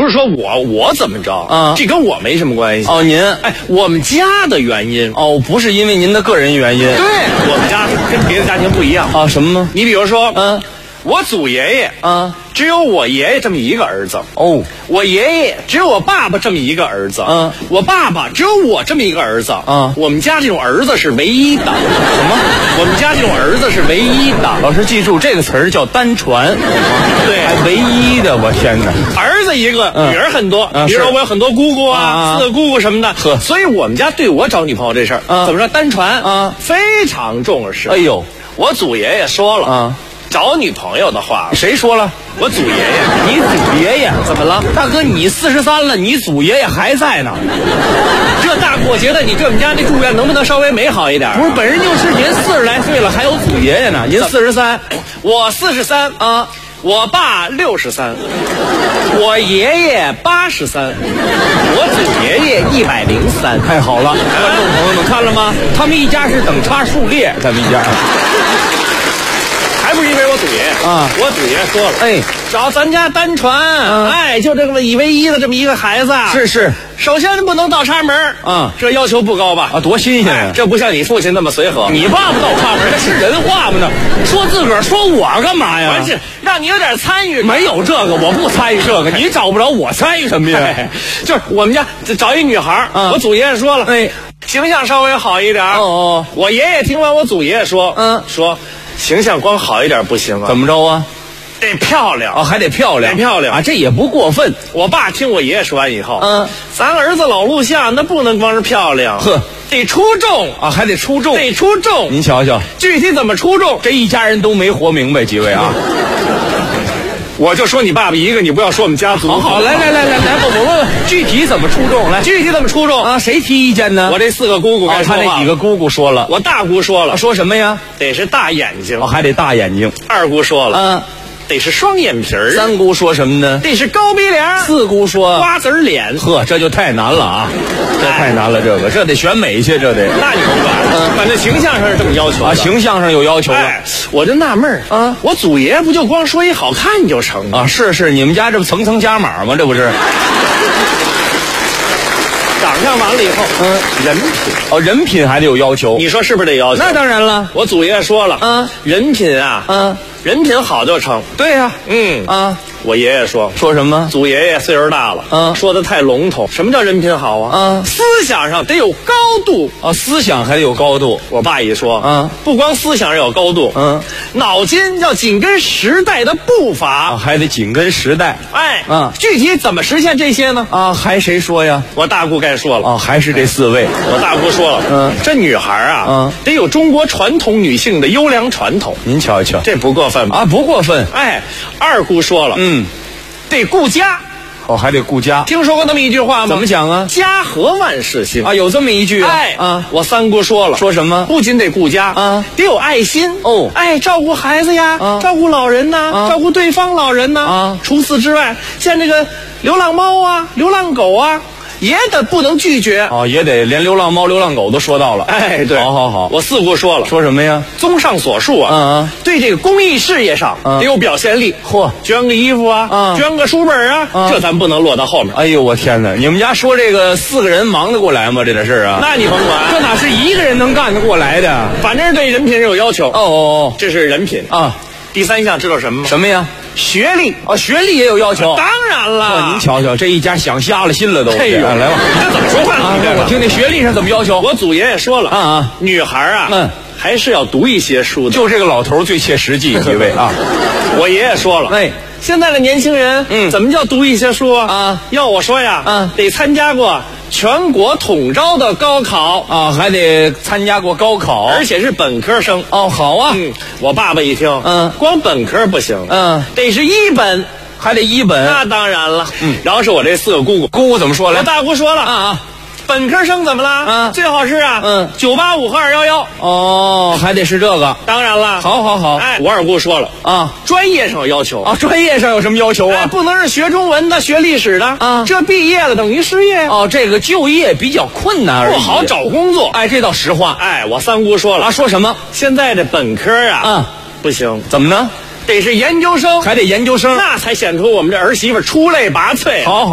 不是说我怎么着啊？ 这跟我没什么关系。 哦，您我们家的原因。 哦，不是因为您的个人原因。 对，我们家跟别的家庭不一样啊。什么呢？ 你比如说，我祖爷爷只有我爷爷这么一个儿子。 哦， 我爷爷只有我爸爸这么一个儿子。我爸爸只有我这么一个儿子。我们家这种儿子是唯一的。什么？我们家这种儿子是唯一的。 老师记住这个词儿叫单传。 对， 唯一的，我天哪！ 儿子一个，女儿很多。比如说我有很多姑姑啊，4个姑姑什么的。所以我们家对我找女朋友这事儿，怎么说？单传非常重视。 哎呦， 我祖爷爷说了找女朋友的话， 谁说了？ 我祖爷爷。 你祖爷爷怎么了？ 大哥，你43了，你祖爷爷还在呢。 这大过节的，你对我们家这祝愿能不能稍微美好一点？ 不是，本身就是您40来岁了，还有祖爷爷呢。您43， 我43啊，我爸63，我爷爷83，我祖爷爷103。 太好了，观众朋友们看了吗？他们一家是等差数列，他们一家。 还不是因为我祖爷啊！ 我祖爷说了，找咱家单传，就这么以唯一的这么一个孩子。 是， 首先不能倒插门这要求不高吧？ 多新鲜呀！ 这不像你父亲那么随和。 你爸爸倒插门，这是人话吗？呢？说自个儿说我干嘛呀？ 不是，让你有点参与。 没有这个，我不参与这个，你找不着我参与什么呀？ 就是我们家找一女孩，我祖爷爷说了，形象稍微好一点。我爷爷听完我祖爷爷说，说。形象光好一点不行啊！ 怎么着啊？ 得漂亮还得漂亮， 得漂亮啊！这也不过分。 我爸听我爷爷说完以后，咱儿子老录像，那不能光是漂亮，得出众啊，还得出众， 得出众。 您瞧瞧， 具体怎么出众， 这一家人都没活明白，几位啊！ 我就说你爸爸一个，你不要说我们家族。 好，来，我问问具体怎么出众？来， 具体怎么出众啊？谁提意见呢？ 我这4个姑姑该说话。 他那几个姑姑说了， 我大姑说了， 说什么呀？ 得是大眼睛， 还得大眼睛。 2姑说了，得是双眼皮儿。 3姑说什么呢？ 得是高鼻梁。 4姑说瓜子脸。 这就太难了啊！这太难了，这得选美去，这得。 那你甭管，反正形象上是这么要求的。 形象上有要求了。 我就纳闷我祖爷不就光说一好看就成啊？是，你们家这不层层加码吗？这不是。 长相完了以后，人品人品还得有要求。 你说是不是得要求？ 那当然了， 我祖爷说了，人品啊，人品好就成。 对呀， 我爷爷说什么？ 祖爷爷岁数大了，说的太笼统。什么叫人品好啊？思想上得有高度思想还得有高度。 我爸一说，不光思想上有高度，脑筋要紧跟时代的步伐， 还得紧跟时代。 具体怎么实现这些呢？ 还谁说呀？ 我大姑该说了还是这4位。 我大姑说了，这女孩得有中国传统女性的优良传统。 您瞧瞧， 这不过分吧？ 不过分。 2姑说了，得顾家。 还得顾家。 听说过那么一句话吗？ 怎么讲啊？ 家和万事兴有这么一句我3姑说了， 说什么？ 不仅得顾家得有爱心照顾孩子呀，照顾老人呐，照顾对方老人呐。除此之外，像这个流浪猫啊、流浪狗啊，也得不能拒绝也得连流浪猫、流浪狗都说到了。 对， 好， 我4姑说了， 说什么呀？ 综上所述对这个公益事业上得有表现力。捐个衣服捐个书本这咱不能落到后面。 哎呦，我天哪！你们家说这个4个人忙得过来吗？这点事儿那你甭管， 这哪是1个人能干得过来的？ 反正对人品是有要求。这是人品第3项知道什么吗？ 什么呀？ 学历学历也有要求。 当然了， 您瞧瞧，这一家想瞎了心了都。 来吧，你这怎么说话呢？ 我听听学历上怎么要求。 我祖爷爷说了女孩还是要读一些书的。 就这个老头最切实际，几位我爷爷说了，现在的年轻人怎么叫读一些书要我说呀得参加过全国统招的高考还得参加过高考， 而且是本科生。 好啊。 我爸爸一听光本科不行得是1本， 还得1本。 那当然了。然后是我这4个姑姑怎么说来？ 我大姑说了本科生怎么了？最好是985和211。 还得是这个。 当然了。 好。 我2姑说了专业上有要求专业上有什么要求不能是学中文的、学历史的这毕业了等于失业这个就业比较困难而已， 不好找工作。 这倒实话。 我3姑说了说什么？ 现在的本科不行。 怎么呢？ 得是研究生， 还得研究生， 那才显出我们这儿媳妇出类拔萃。 好。